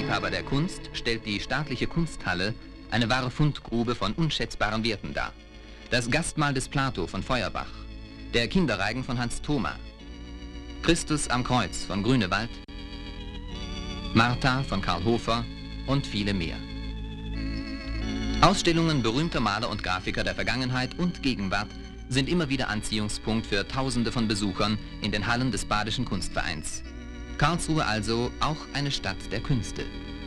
Liebhaber der Kunst stellt die staatliche Kunsthalle eine wahre Fundgrube von unschätzbaren Werten dar. Das Gastmahl des Plato von Feuerbach, der Kinderreigen von Hans Thoma, Christus am Kreuz von Grünewald, Martha von Karl Hofer und viele mehr. Ausstellungen berühmter Maler und Grafiker der Vergangenheit und Gegenwart sind immer wieder Anziehungspunkt für Tausende von Besuchern in den Hallen des Badischen Kunstvereins. Karlsruhe also auch eine Stadt der Künste.